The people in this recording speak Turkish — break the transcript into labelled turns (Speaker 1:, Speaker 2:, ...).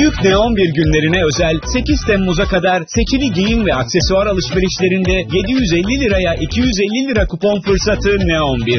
Speaker 1: Büyük Neon 1 günlerine özel 8 Temmuz'a kadar seçili giyim ve aksesuar alışverişlerinde 750 liraya 250 lira kupon fırsatı Neon 1'de.